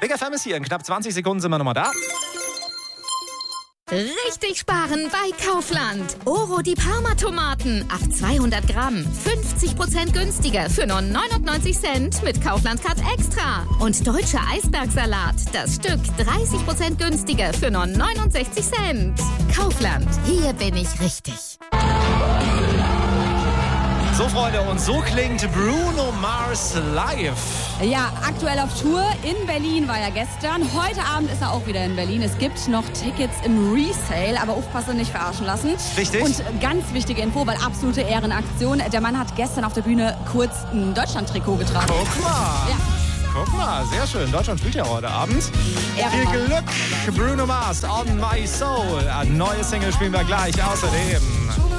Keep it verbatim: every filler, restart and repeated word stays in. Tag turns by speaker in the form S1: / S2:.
S1: Big F M ist hier. In knapp zwanzig Sekunden sind wir nochmal da.
S2: Richtig sparen bei Kaufland. Oro die Parma-Tomaten ab zweihundert Gramm. fünfzig Prozent günstiger für nur neunundneunzig Cent mit Kaufland Card Extra. Und deutscher Eisbergsalat. Das Stück dreißig Prozent günstiger für nur neunundsechzig Cent. Kaufland. Hier bin ich richtig.
S1: So, Freunde, und so klingt Bruno Mars live.
S3: Ja, aktuell auf Tour in Berlin war er gestern. Heute Abend ist er auch wieder in Berlin. Es gibt noch Tickets im Resale, aber aufpassen, nicht verarschen lassen.
S1: Richtig.
S3: Und ganz wichtige Info, weil absolute Ehrenaktion. Der Mann hat gestern auf der Bühne kurz ein Deutschland-Trikot getragen.
S1: Guck mal.
S3: Ja.
S1: Guck mal, sehr schön. Deutschland spielt ja heute Abend. Viel Glück, Bruno Mars, On My Soul. Eine neue Single spielen wir gleich. Außerdem